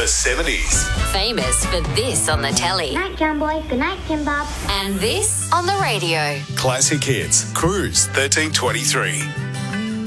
The 70s. Famous for this on the telly. Good night, John Boy. Good night, Kim Bob. And this on the radio. Classic hits. Cruise 1323.